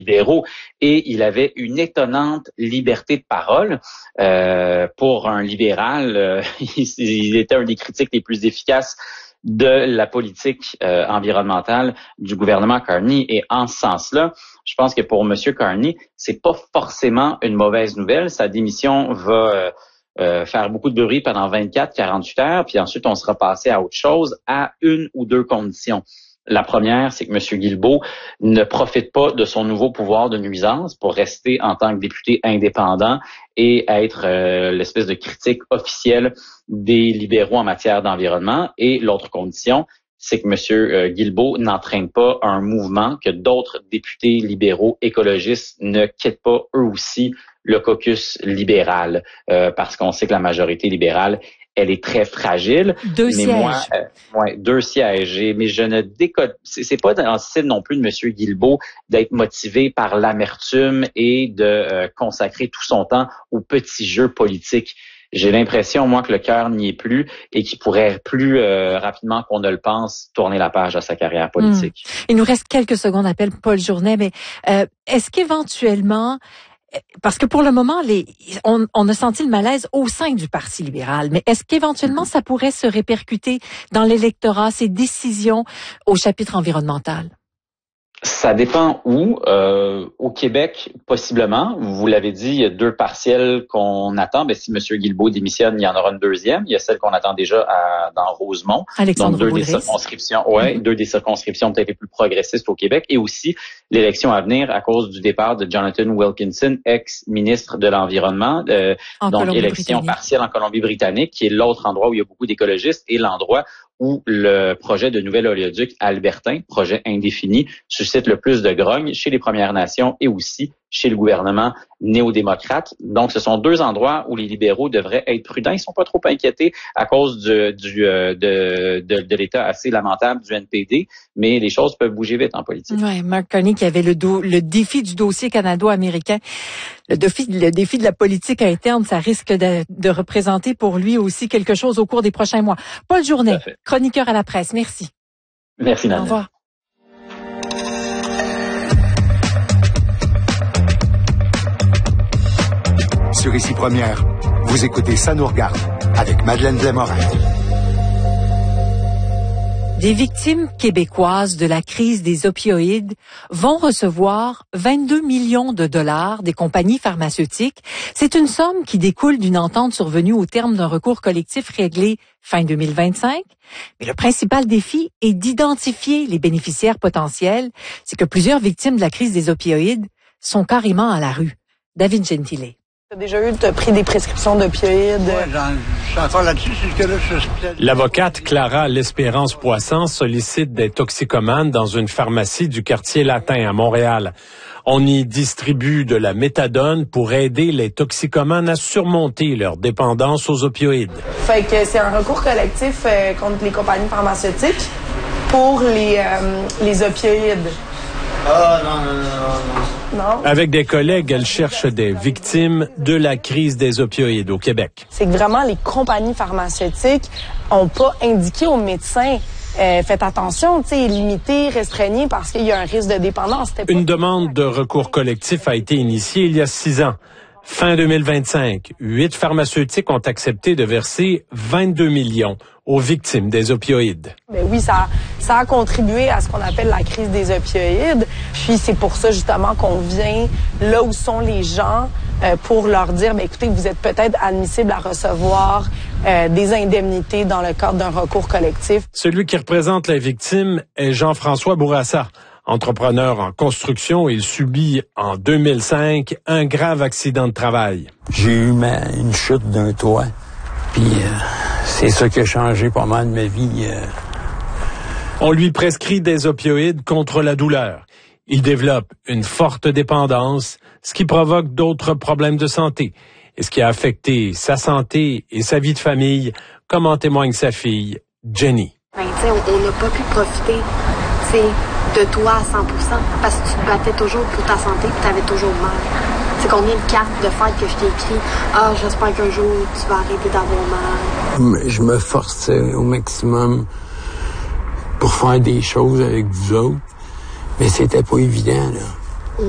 libéraux et il avait une étonnante liberté de parole. Pour un libéral, il était un des critiques les plus efficaces de la politique environnementale du gouvernement Carney. Et en ce sens-là, je pense que pour M. Carney, c'est pas forcément une mauvaise nouvelle. Sa démission va faire beaucoup de bruit pendant 24-48 heures, puis ensuite on sera passé à autre chose à une ou deux conditions. La première, c'est que M. Guilbeault ne profite pas de son nouveau pouvoir de nuisance pour rester en tant que député indépendant et être l'espèce de critique officielle des libéraux en matière d'environnement. Et l'autre condition, c'est que M. Guilbeault n'entraîne pas un mouvement, que d'autres députés libéraux écologistes ne quittent pas eux aussi le caucus libéral, parce qu'on sait que la majorité libérale, elle est très fragile. Deux sièges. Deux sièges. Mais je ne décode. C'est pas dans le style non plus de M. Guilbeault d'être motivé par l'amertume et de consacrer tout son temps aux petits jeux politiques. J'ai l'impression, moi, que le cœur n'y est plus et qu'il pourrait plus rapidement qu'on ne le pense tourner la page à sa carrière politique. Il nous reste quelques secondes à peine, Paul Journet, mais est-ce qu'éventuellement, parce que pour le moment, on a senti le malaise au sein du Parti libéral, mais est-ce qu'éventuellement ça pourrait se répercuter dans l'électorat, ces décisions au chapitre environnemental? Ça dépend où. Au Québec, possiblement. Vous l'avez dit, il y a deux partiels qu'on attend. Si M. Guilbeault démissionne, il y en aura une deuxième. Il y a celle qu'on attend déjà dans Rosemont. Alexandre Donc, Boulris. Deux des circonscriptions peut-être les plus progressistes au Québec. Et aussi l'élection à venir à cause du départ de Jonathan Wilkinson, ex-ministre de l'Environnement. Donc, élection partielle en Colombie-Britannique, qui est l'autre endroit où il y a beaucoup d'écologistes et l'endroit où le projet de nouvel oléoduc albertain, projet indéfini, suscite le plus de grogne chez les Premières Nations et aussi chez le gouvernement néo-démocrate. Donc, ce sont deux endroits où les libéraux devraient être prudents. Ils sont pas trop inquiétés à cause de l'état assez lamentable du NPD, mais les choses peuvent bouger vite en politique. Ouais, Mark Carney qui avait le défi du dossier canado-américain, le défi de la politique interne, ça risque de représenter pour lui aussi quelque chose au cours des prochains mois. Paul Journet, chroniqueur à la presse, merci. Merci, Nana. Au revoir. Sur Ici Première, vous écoutez Ça nous regarde avec Madeleine Blais-Morin. Des victimes québécoises de la crise des opioïdes vont recevoir 22 millions de dollars des compagnies pharmaceutiques. C'est une somme qui découle d'une entente survenue au terme d'un recours collectif réglé fin 2025. Mais le principal défi est d'identifier les bénéficiaires potentiels. C'est que plusieurs victimes de la crise des opioïdes sont carrément à la rue. David Gentile. Tu as déjà pris des prescriptions d'opioïdes? Oui, je suis encore là-dessus. L'avocate Clara L'Espérance-Poisson sollicite des toxicomanes dans une pharmacie du quartier latin à Montréal. On y distribue de la méthadone pour aider les toxicomanes à surmonter leur dépendance aux opioïdes. Fait que c'est un recours collectif contre les compagnies pharmaceutiques pour les opioïdes. Ah, non. Avec des collègues, elle cherche des victimes de la crise des opioïdes au Québec. C'est que vraiment, les compagnies pharmaceutiques n'ont pas indiqué aux médecins faites attention, limitez, restreignez parce qu'il y a un risque de dépendance. Une demande de recours collectif a été initiée il y a 6 ans. Fin 2025, 8 pharmaceutiques ont accepté de verser 22 millions aux victimes des opioïdes. Ben oui, ça a contribué à ce qu'on appelle la crise des opioïdes. Puis c'est pour ça justement qu'on vient là où sont les gens pour leur dire, écoutez, vous êtes peut-être admissible à recevoir des indemnités dans le cadre d'un recours collectif. Celui qui représente les victimes est Jean-François Bourassa. Entrepreneur en construction, il subit en 2005 un grave accident de travail. J'ai eu une chute d'un toit, puis c'est ça qui a changé pas mal de ma vie. On lui prescrit des opioïdes contre la douleur. Il développe une forte dépendance, ce qui provoque d'autres problèmes de santé, et ce qui a affecté sa santé et sa vie de famille, comme en témoigne sa fille, Jenny. On n'a pas pu profiter, de toi à 100%, parce que tu te battais toujours pour ta santé et tu avais toujours mal. C'est combien de cartes de fête que je t'ai écrit? Ah, j'espère qu'un jour tu vas arrêter d'avoir mal. Je me forçais au maximum pour faire des choses avec vous autres, mais c'était pas évident, là.